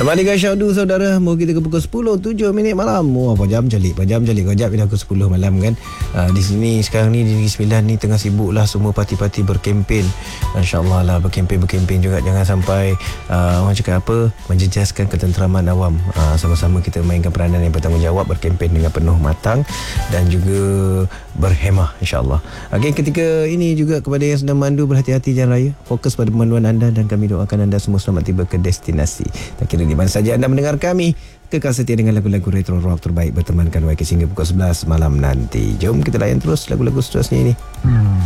Kembali ke Syahdu saudara. Mau kita ke pukul 10:07 malam. Apa jam jalik. Kejap bila pukul 10 malam kan. Di sini sekarang ni di Negeri Sembilan ni tengah sibuk lah semua parti-parti berkempen. InsyaAllah lah berkempen juga. Jangan sampai orang cakap apa, menjejaskan ketenteraman awam. Sama-sama kita mainkan peranan yang bertanggungjawab, berkempen dengan penuh matang dan juga berhemah insyaAllah. Okey, ketika ini juga kepada yang sedang memandu, berhati-hati jalan raya. Fokus pada pemanduan anda dan kami doakan anda semua selamat tiba ke destinasi. Tak kira di mana saja anda mendengar kami, kekal setia dengan lagu-lagu retro rock terbaik bertemankan YK hingga pukul 11 malam nanti. Jom kita layan terus lagu-lagu seterusnya ini.